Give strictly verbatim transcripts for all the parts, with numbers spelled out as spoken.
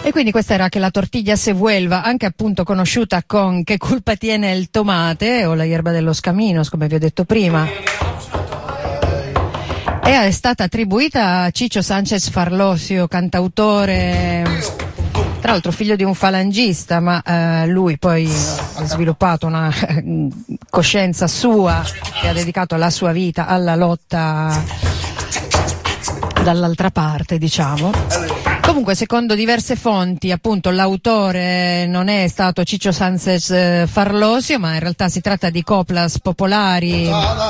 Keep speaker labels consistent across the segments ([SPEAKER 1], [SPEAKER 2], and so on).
[SPEAKER 1] E quindi questa era che la tortilla se vuelva, anche appunto conosciuta con Che culpa tiene il tomate o la hierba de los caminos, come vi ho detto prima. E è stata attribuita a Ciccio Sánchez Farlosio, cantautore, tra l'altro figlio di un falangista, ma eh, lui poi ha sviluppato una eh, coscienza sua e ha dedicato la sua vita alla lotta dall'altra parte, diciamo. Comunque, secondo diverse fonti, appunto, l'autore non è stato Ciccio Sánchez Farlosio, ma in realtà si tratta di coplas popolari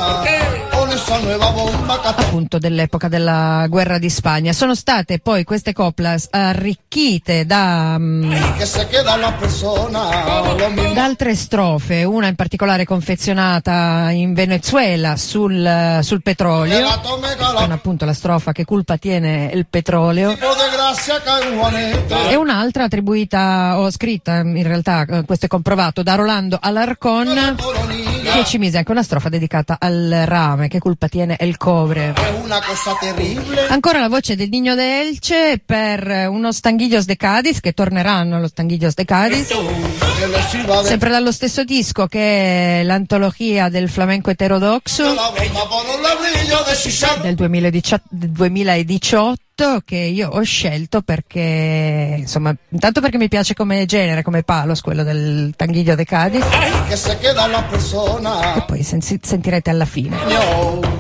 [SPEAKER 1] appunto dell'epoca della guerra di Spagna. Sono state poi queste coplas arricchite da, um, da altre strofe, una in particolare confezionata in Venezuela sul, sul petrolio, con appunto la strofa Che culpa tiene il petrolio, e un'altra attribuita o scritta, in realtà questo è comprovato, da Rolando Alarcón, che ci mise anche una strofa dedicata al rame, Che culpa tiene el cobre. Ancora la voce del Niño de Elche per unos Tanguillos de Cádiz, che torneranno los Tanguillos de Cádiz, sempre dallo stesso disco che è l'antologia del flamenco eterodoxo del duemiladiciotto, che io ho scelto perché, insomma, intanto perché mi piace come genere, come palos, quello del Tanguillo de Cádiz, e poi sen- sentirete alla fine.